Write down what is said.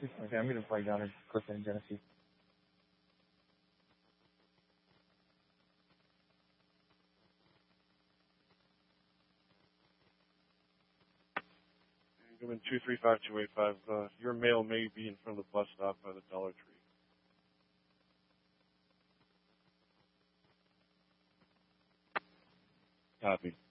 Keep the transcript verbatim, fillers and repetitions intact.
Okay, I'm going to fly down to Clifton, Genesee. Come in two three five two eight five. Uh, your mail may be in front of the bus stop by the Dollar Tree. Copy.